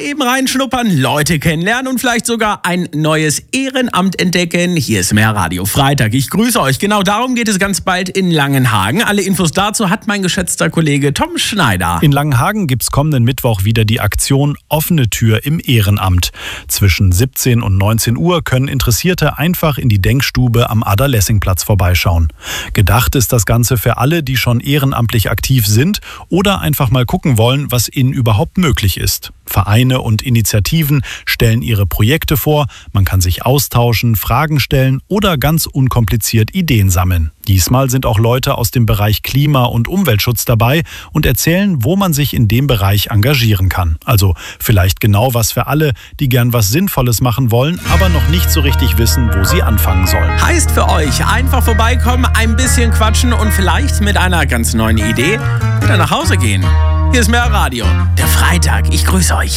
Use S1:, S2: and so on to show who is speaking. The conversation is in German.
S1: eben reinschnuppern, Leute kennenlernen und vielleicht sogar ein neues Ehrenamt entdecken. Hier ist mehr Radio Freitag. Ich grüße euch. Genau darum geht es ganz bald in Langenhagen. Alle Infos dazu hat mein geschätzter Kollege Tom Schneider.
S2: In Langenhagen gibt es kommenden Mittwoch wieder die Aktion Offene Tür im Ehrenamt. Zwischen 17 und 19 Uhr können Interessierte einfach in die Denkstube am Ada-Lessing-Platz vorbeischauen. Gedacht ist das Ganze für alle, die schon ehrenamtlich aktiv sind oder einfach mal gucken wollen, was ihnen überhaupt möglich ist. Vereine und Initiativen stellen ihre Projekte vor, man kann sich austauschen, Fragen stellen oder ganz unkompliziert Ideen sammeln. Diesmal sind auch Leute aus dem Bereich Klima- und Umweltschutz dabei und erzählen, wo man sich in dem Bereich engagieren kann. Also vielleicht genau was für alle, die gern was Sinnvolles machen wollen, aber noch nicht so richtig wissen, wo sie anfangen sollen.
S1: Heißt für euch, einfach vorbeikommen, ein bisschen quatschen und vielleicht mit einer ganz neuen Idee wieder nach Hause gehen. Hier ist mehr Radio, der Freitag. Ich grüße euch.